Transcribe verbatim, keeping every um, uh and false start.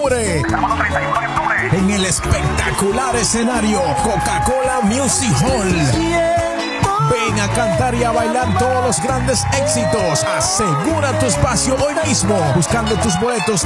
octubre. Sábado treinta y uno de octubre. En el espectacular escenario Coca-Cola Music Hall. Ven a cantar y a bailar todos los grandes éxitos. Asegura tu espacio hoy mismo buscando tus boletos